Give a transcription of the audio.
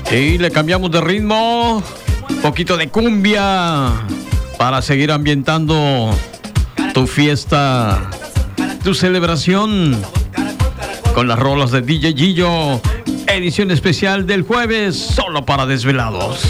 Y le cambiamos de ritmo, un poquito de cumbia para seguir ambientando tu fiesta, tu celebración con las rolas de DJ Gillo, edición especial del jueves solo para desvelados.